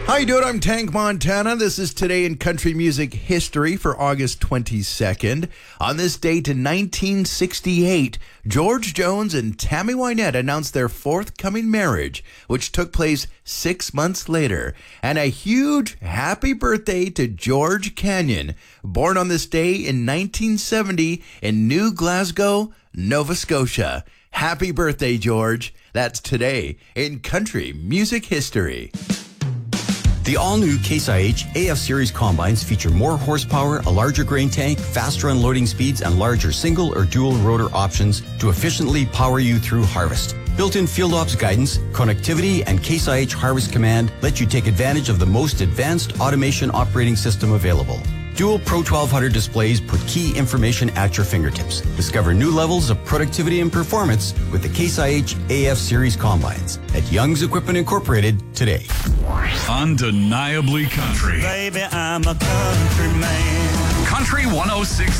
How you doing? I'm Tank Montana. This is Today in Country Music History for August 22nd. On this date in 1968, George Jones and Tammy Wynette announced their forthcoming marriage, which took place 6 months later. And a huge happy birthday to George Canyon, born on this day in 1970 in New Glasgow, Nova Scotia. Happy birthday, George. That's Today in Country Music History. The all-new Case IH AF Series combines feature more horsepower, a larger grain tank, faster unloading speeds, and larger single or dual rotor options to efficiently power you through harvest. Built-in field ops guidance, connectivity, and Case IH Harvest Command let you take advantage of the most advanced automation operating system available. Dual Pro 1200 displays put key information at your fingertips. Discover new levels of productivity and performance with the Case IH AF Series combines at Young's Equipment Incorporated today. Undeniably country. Baby, I'm a country man. Country 106.